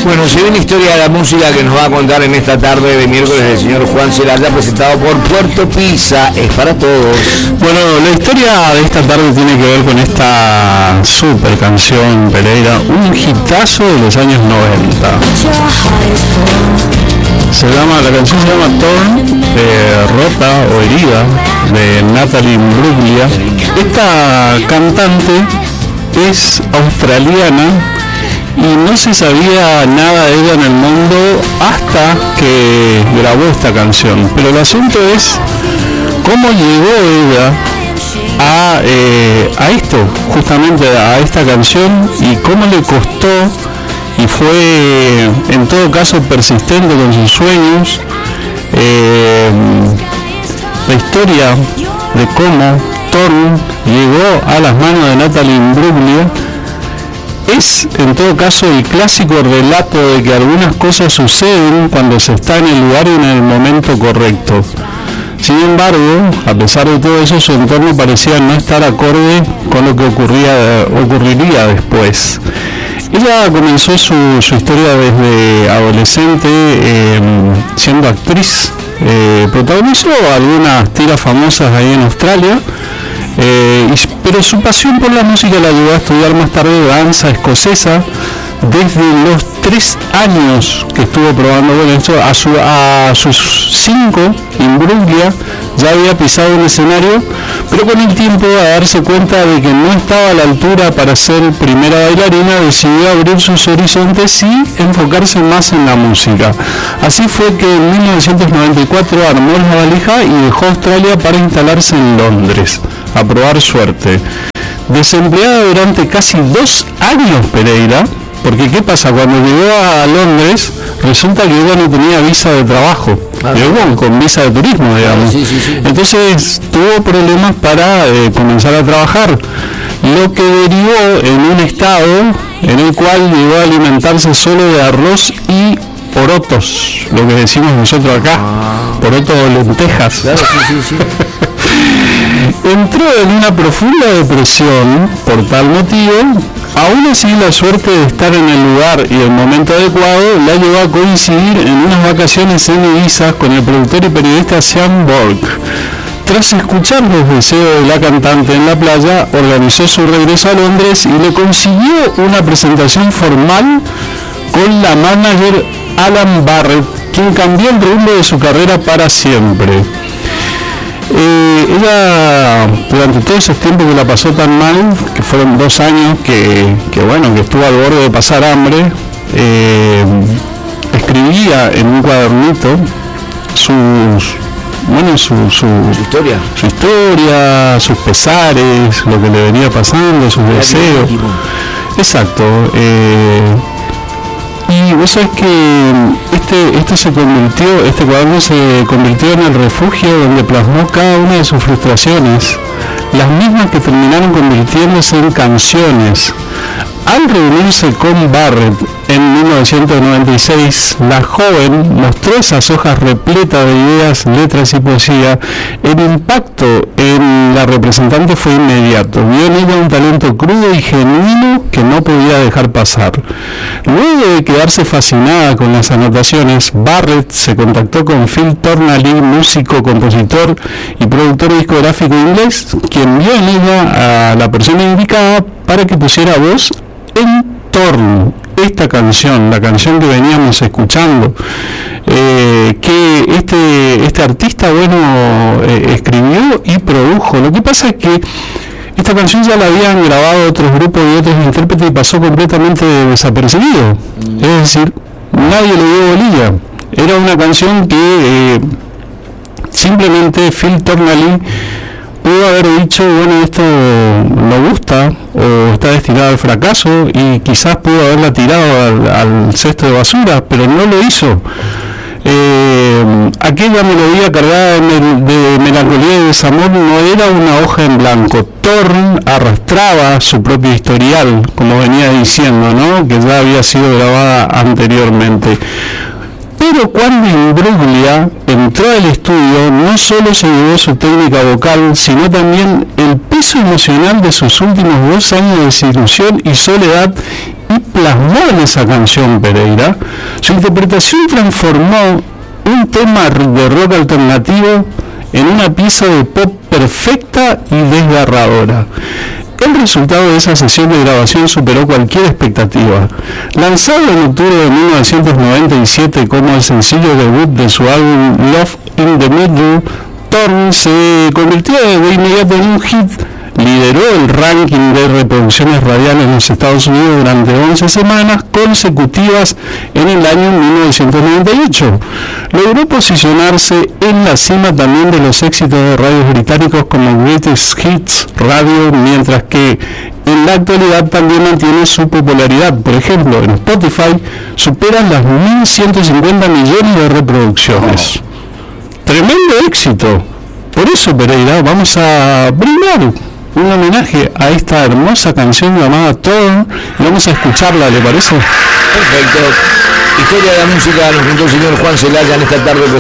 Bueno, se ve una historia de la música que nos va a contar en esta tarde de miércoles el señor Juan Celaya, presentado por Puerto Pizza. Es para todos. Bueno, la historia de esta tarde tiene que ver con esta super canción, Pereira, un hitazo de los años 90. La canción se llama Torn, Rota o Herida, de Natalie Imbruglia. Esta cantante es australiana y no se sabía nada de ella en el mundo hasta que grabó esta canción. Pero el asunto es cómo llegó ella a esto, justamente a esta canción, y cómo le costó, y fue en todo caso persistente con sus sueños. La historia de cómo Torn llegó a las manos de Natalie Imbruglia es en todo caso el clásico relato de que algunas cosas suceden cuando se está en el lugar y en el momento correcto. Sin embargo, a pesar de todo eso, su entorno parecía no estar acorde con lo que ocurriría después. Ella comenzó su historia desde adolescente, siendo actriz. Protagonizó algunas tiras famosas ahí en Australia, pero su pasión por la música la llevó a estudiar más tarde danza escocesa. Desde los 3 años que estuvo probando con esto, a sus 5, Imbruglia ya había pisado un escenario, pero con el tiempo, a darse cuenta de que no estaba a la altura para ser primera bailarina, decidió abrir sus horizontes y enfocarse más en la música. Así fue que en 1994 armó la valija y dejó Australia para instalarse en Londres, a probar suerte. Desempleada durante casi 2 años, Pereira, porque ¿qué pasa? Cuando llegó a Londres, resulta que ella no tenía visa de trabajo, llegó con visa de turismo, digamos. Sí. Entonces tuvo problemas para comenzar a trabajar, lo que derivó en un estado en el cual llegó a alimentarse solo de arroz y porotos, lo que decimos nosotros acá, porotos o lentejas. Claro, sí. Entró en una profunda depresión por tal motivo. Aún así, la suerte de estar en el lugar y el momento adecuado la llevó a coincidir en unas vacaciones en Ibiza con el productor y periodista Sean Borg. Tras escuchar los deseos de la cantante en la playa, organizó su regreso a Londres y le consiguió una presentación formal con la manager Alan Barrett, quien cambió el rumbo de su carrera para siempre. Ella, durante todo ese tiempo que la pasó tan mal, que fueron 2 años que estuvo al borde de pasar hambre, escribía en un cuadernito su historia, sus pesares, lo que le venía pasando, sus deseos. Exacto. Y vos sabés que este cuaderno se convirtió en el refugio donde plasmó cada una de sus frustraciones, las mismas que terminaron convirtiéndose en canciones. Al reunirse con Barrett en 1996, la joven mostró esas hojas repletas de ideas, letras y poesía. El impacto en la representante fue inmediato. Vio en ella un talento crudo y genuino que no podía dejar pasar. Luego de quedarse fascinada con las anotaciones, Barrett se contactó con Phil Tornally, músico, compositor y productor discográfico inglés, quien vio en ella a la persona indicada para que pusiera voz en Torn, esta canción, la canción que veníamos escuchando, que este artista escribió y produjo. Lo que pasa es que esta canción ya la habían grabado otros grupos y otros intérpretes y pasó completamente desapercibido, es decir, nadie le dio bolilla. Era una canción que simplemente Phil Tornally pudo haber dicho, esto no gusta o está destinado al fracaso, y quizás pudo haberla tirado al cesto de basura, pero no lo hizo. Aquella melodía cargada de melancolía y desamor no era una hoja en blanco. Torn arrastraba su propio historial, como venía diciendo, ¿no?, que ya había sido grabada anteriormente. Pero cuando Imbruglia entró al estudio, no solo se llevó su técnica vocal, sino también el peso emocional de sus últimos 2 años de desilusión y soledad, y y plasmó en esa canción Pereira. Su interpretación transformó un tema de rock alternativo en una pieza de pop perfecta y desgarradora. El resultado de esa sesión de grabación superó cualquier expectativa. Lanzado en octubre de 1997 como el sencillo debut de su álbum Love in the Middle, Torn se convirtió de inmediato en un hit. Lideró el ranking de reproducciones radiales en los Estados Unidos durante 11 semanas consecutivas en el año 1998. Logró posicionarse en la cima también de los éxitos de radios británicos como Greatest Hits Radio, mientras que en la actualidad también mantiene su popularidad. Por ejemplo, en Spotify superan las 1.150 millones de reproducciones. Tremendo éxito. Por eso, Pereira, vamos a brindar un homenaje a esta hermosa canción llamada Torn y vamos a escucharla, ¿le parece? Perfecto. Historia de la música nos contó el señor Juan Celaya en esta tarde.